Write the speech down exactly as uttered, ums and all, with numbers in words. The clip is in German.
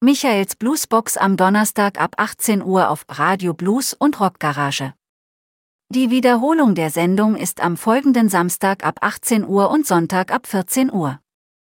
Michaels Bluesbox am Donnerstag ab achtzehn Uhr auf Radio Blues und Rockgarage. Die Wiederholung der Sendung ist am folgenden Samstag ab achtzehn Uhr und Sonntag ab vierzehn Uhr.